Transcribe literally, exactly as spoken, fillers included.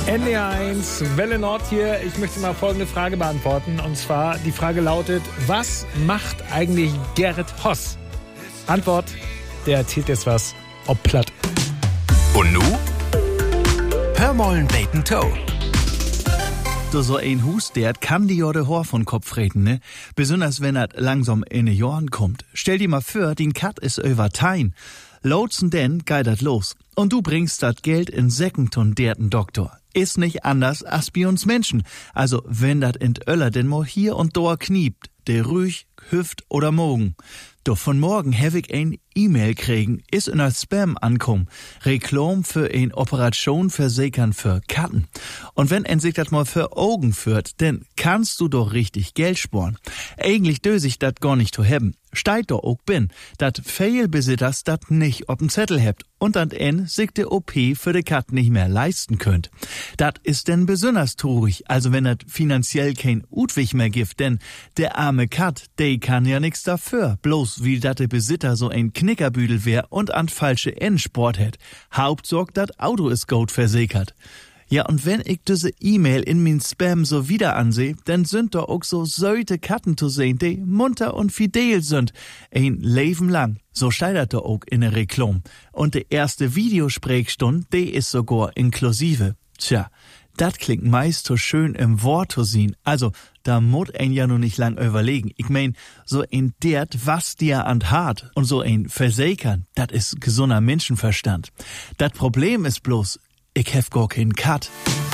N D R eins, Welle Nord hier. Ich möchte mal folgende Frage beantworten. Und zwar, die Frage lautet, was macht eigentlich Gerrit Hoss? Antwort, der erzählt jetzt was, ob platt. Und nu? Hör mollen Bacon Toe. Du so ein Hus, der kann die Jorde Haar von Kopf reden, ne? Besonders wenn er langsam in die Jahren kommt. Stell dir mal vor, den Kat is über Tein. Lotsen denn geht dat los. Und du bringst dat Geld in Second und derten Doktor. Ist nicht anders als bei uns Menschen. Also, wenn dat in Öller denn mal hier und da kniept, der Rüch, Hüft oder Mogen. Doch von morgen hab ich ein E-Mail kriegen, ist in der Spam ankommen. Reklam für ein Operation versichern für Katten. Und wenn en sich das mal für Augen führt, dann kannst du doch richtig Geld sparen. Eigentlich dös ich dat gar nicht zu haben. Steigt doch auch bin, dat Fehlbesitters dat nicht ob'n Zettel hebt und dat en sich de O P für de Kat nicht mehr leisten könnt. Dat ist denn besonders traurig, also wenn dat finanziell kein Utwig mehr gibt, denn der arme Kat, der kann ja nix dafür, bloß wie dat de Besitter so ein Knickerbüdel wär und an falsche N-Sport hätt. Hauptsorg dat Auto is gut versichert. Ja, und wenn ich diese E-Mail in min Spam so wieder anseh, dann sind da auch so söte Katten zu sehen, die munter und fidel sind. Ein Leben lang. So steidert da auch in der Reklam. Und die erste Videosprechstunde, die ist sogar inklusive. Tja, dat klingt meist so schön im Wort zu sehen. Also, da muss ein ja nur nicht lang überlegen. Ich mein, so ein dert, was dir an hart und so ein Versichern, dat ist gesunder Menschenverstand. Dat Problem ist bloß, ich hef gar keinen Kat.